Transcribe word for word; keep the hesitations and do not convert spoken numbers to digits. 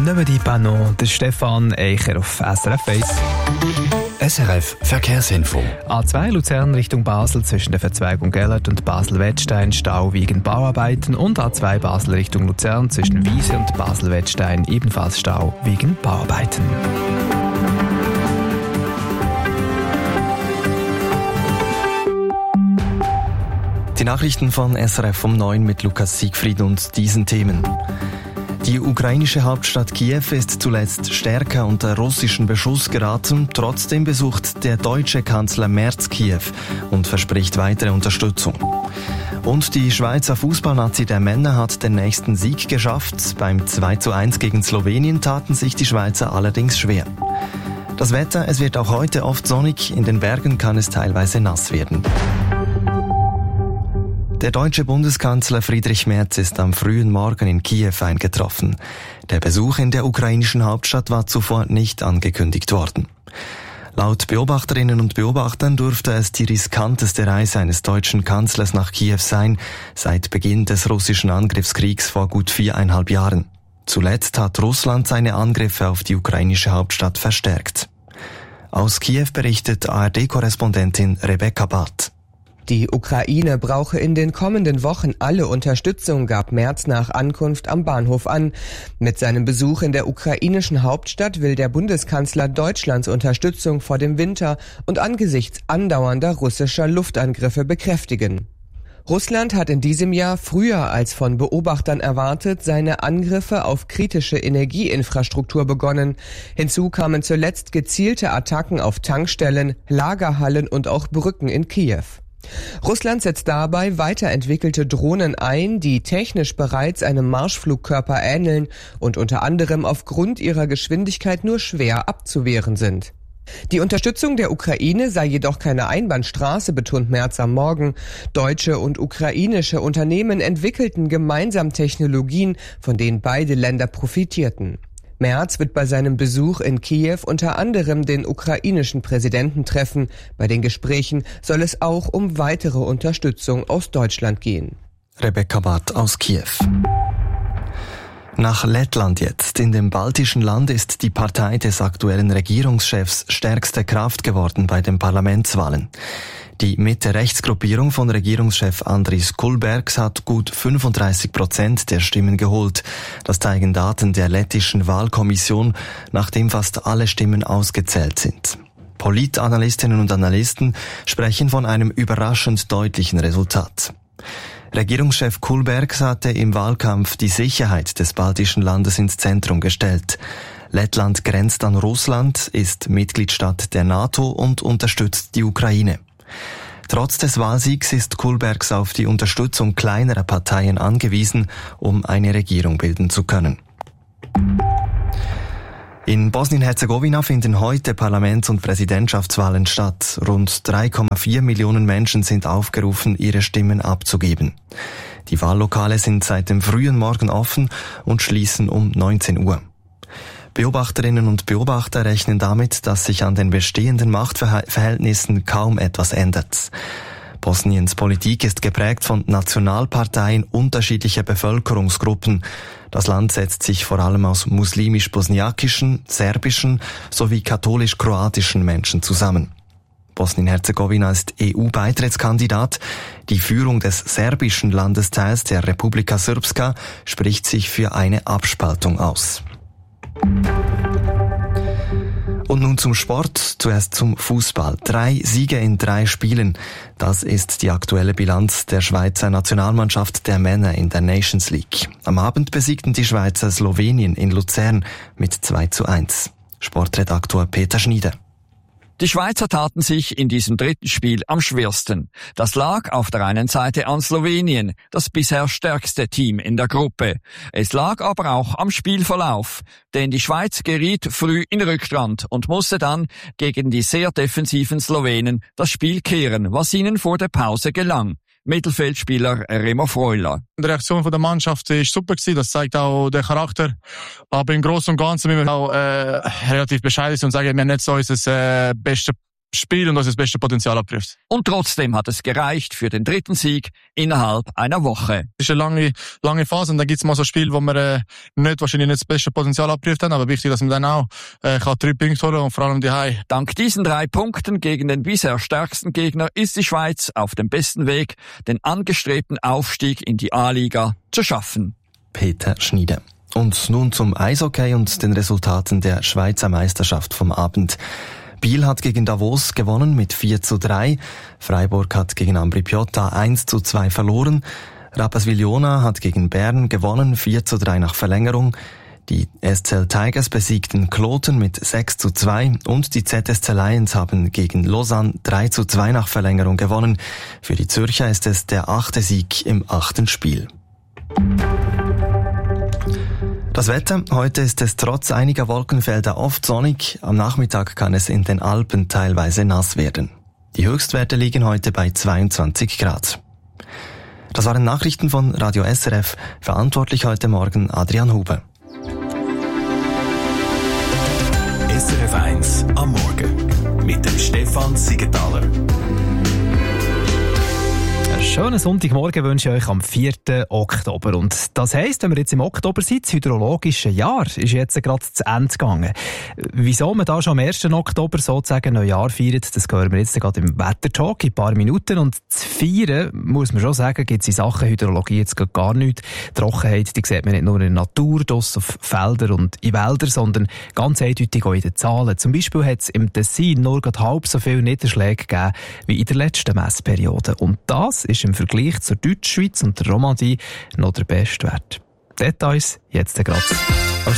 Ne me dis pas non, der Stefan Eicher auf S R F eins. S R F Verkehrsinfo. A zwei Luzern Richtung Basel zwischen der Verzweigung Gellert und Basel-Wettstein Stau wegen Bauarbeiten und A zwei Basel Richtung Luzern zwischen Wiese und Basel-Wettstein ebenfalls Stau wegen Bauarbeiten. Die Nachrichten von S R F um neun mit Lukas Siegfried und diesen Themen. Die ukrainische Hauptstadt Kiew ist zuletzt stärker unter russischen Beschuss geraten. Trotzdem besucht der deutsche Kanzler Merz Kiew und verspricht weitere Unterstützung. Und die Schweizer Fußballnazi der Männer hat den nächsten Sieg geschafft. Beim zwei zu eins gegen Slowenien taten sich die Schweizer allerdings schwer. Das Wetter, es wird auch heute oft sonnig. In den Bergen kann es teilweise nass werden. Der deutsche Bundeskanzler Friedrich Merz ist am frühen Morgen in Kiew eingetroffen. Der Besuch in der ukrainischen Hauptstadt war zuvor nicht angekündigt worden. Laut Beobachterinnen und Beobachtern dürfte es die riskanteste Reise eines deutschen Kanzlers nach Kiew sein, seit Beginn des russischen Angriffskriegs vor gut viereinhalb Jahren. Zuletzt hat Russland seine Angriffe auf die ukrainische Hauptstadt verstärkt. Aus Kiew berichtet A R D-Korrespondentin Rebecca Barth. Die Ukraine brauche in den kommenden Wochen alle Unterstützung, gab Merz nach Ankunft am Bahnhof an. Mit seinem Besuch in der ukrainischen Hauptstadt will der Bundeskanzler Deutschlands Unterstützung vor dem Winter und angesichts andauernder russischer Luftangriffe bekräftigen. Russland hat in diesem Jahr früher als von Beobachtern erwartet seine Angriffe auf kritische Energieinfrastruktur begonnen. Hinzu kamen zuletzt gezielte Attacken auf Tankstellen, Lagerhallen und auch Brücken in Kiew. Russland setzt dabei weiterentwickelte Drohnen ein, die technisch bereits einem Marschflugkörper ähneln und unter anderem aufgrund ihrer Geschwindigkeit nur schwer abzuwehren sind. Die Unterstützung der Ukraine sei jedoch keine Einbahnstraße, betont Merz am Morgen. Deutsche und ukrainische Unternehmen entwickelten gemeinsam Technologien, von denen beide Länder profitierten. Merz wird bei seinem Besuch in Kiew unter anderem den ukrainischen Präsidenten treffen. Bei den Gesprächen soll es auch um weitere Unterstützung aus Deutschland gehen. Rebecca Barth aus Kiew. Nach Lettland jetzt. In dem baltischen Land ist die Partei des aktuellen Regierungschefs stärkste Kraft geworden bei den Parlamentswahlen. Die Mitte-Rechts-Gruppierung von Regierungschef Andris Kulbergs hat gut fünfunddreißig Prozent der Stimmen geholt. Das zeigen Daten der lettischen Wahlkommission, nachdem fast alle Stimmen ausgezählt sind. Politanalystinnen und Analysten sprechen von einem überraschend deutlichen Resultat. Regierungschef Kulbergs hatte im Wahlkampf die Sicherheit des baltischen Landes ins Zentrum gestellt. Lettland grenzt an Russland, ist Mitgliedstaat der NATO und unterstützt die Ukraine. Trotz des Wahlsiegs ist Kulbergs auf die Unterstützung kleinerer Parteien angewiesen, um eine Regierung bilden zu können. In Bosnien-Herzegowina finden heute Parlaments- und Präsidentschaftswahlen statt. Rund drei Komma vier Millionen Menschen sind aufgerufen, ihre Stimmen abzugeben. Die Wahllokale sind seit dem frühen Morgen offen und schließen um neunzehn Uhr. Beobachterinnen und Beobachter rechnen damit, dass sich an den bestehenden Machtverhältnissen kaum etwas ändert. Bosniens Politik ist geprägt von Nationalparteien unterschiedlicher Bevölkerungsgruppen. Das Land setzt sich vor allem aus muslimisch-bosniakischen, serbischen sowie katholisch-kroatischen Menschen zusammen. Bosnien-Herzegowina ist E U-Beitrittskandidat. Die Führung des serbischen Landesteils der Republika Srpska spricht sich für eine Abspaltung aus. Und nun zum Sport, zuerst zum Fußball. Drei Siege in drei Spielen. Das ist die aktuelle Bilanz der Schweizer Nationalmannschaft der Männer in der Nations League. Am Abend besiegten die Schweizer Slowenien in Luzern mit zwei zu eins. Sportredaktor Peter Schnieder. Die Schweizer taten sich in diesem dritten Spiel am schwersten. Das lag auf der einen Seite an Slowenien, das bisher stärkste Team in der Gruppe. Es lag aber auch am Spielverlauf, denn die Schweiz geriet früh in Rückstand und musste dann gegen die sehr defensiven Slowenen das Spiel kehren, was ihnen vor der Pause gelang. Mittelfeldspieler Remo Freuler. Die Reaktion der Mannschaft war super gewesen. Das zeigt auch den Charakter. Aber im Großen und Ganzen müssen wir auch äh, relativ bescheiden sein und sagen, wir haben nicht so unser äh, bestes Spiel und unser bestes Potenzial abgerufen. Und trotzdem hat es gereicht für den dritten Sieg innerhalb einer Woche. Es ist eine lange, lange Phase und dann gibt es mal so Spiele, wo wir äh, nicht, wahrscheinlich nicht das beste Potenzial abgerufen haben, aber wichtig, dass man dann auch äh, kann drei Punkte holen und vor allem die Heim. Dank diesen drei Punkten gegen den bisher stärksten Gegner ist die Schweiz auf dem besten Weg, den angestrebten Aufstieg in die A-Liga zu schaffen. Peter Schniede. Und nun zum Eishockey und den Resultaten der Schweizer Meisterschaft vom Abend. Biel hat gegen Davos gewonnen mit vier zu drei. Freiburg hat gegen Ambri Piotta eins zu zwei verloren. Rapperswil-Jona hat gegen Bern gewonnen, vier zu drei nach Verlängerung. Die S C L Tigers besiegten Kloten mit sechs zu zwei und die Z S C Lions haben gegen Lausanne drei zu zwei nach Verlängerung gewonnen. Für die Zürcher ist es der achte Sieg im achten Spiel. Das Wetter. Heute ist es trotz einiger Wolkenfelder oft sonnig. Am Nachmittag kann es in den Alpen teilweise nass werden. Die Höchstwerte liegen heute bei zweiundzwanzig Grad. Das waren Nachrichten von Radio S R F. Verantwortlich heute Morgen Adrian Huber. S R F eins am Morgen mit dem Stefan Siegenthaler. Einen schönen Sonntagmorgen wünsche ich euch am vierten Oktober. Und das heisst, wenn wir jetzt im Oktober sind, das hydrologische Jahr ist jetzt gerade zu Ende gegangen. Wieso man da schon am ersten Oktober sozusagen Neujahr feiert, das hören wir jetzt gerade im Wettertalk in ein paar Minuten. Und zu feiern, muss man schon sagen, gibt es in Sachen Hydrologie jetzt gar nichts. Trockenheit, die sieht man nicht nur in der Natur, draussen auf Feldern und in Wäldern, sondern ganz eindeutig auch in den Zahlen. Zum Beispiel hat es im Tessin nur gerade halb so viele Niederschläge gegeben wie in der letzten Messperiode. Und das ist im Vergleich zur Deutschschweiz und der Romandie noch der beste Wert. Details jetzt gerade.